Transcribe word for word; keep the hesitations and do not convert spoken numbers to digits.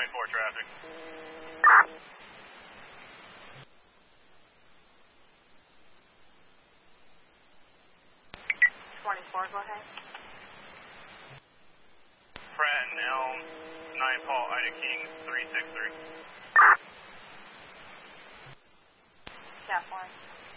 twenty-four traffic. twenty-four, go ahead. Pratt and Elm, nine Paul Ida King, three six three. Cap one.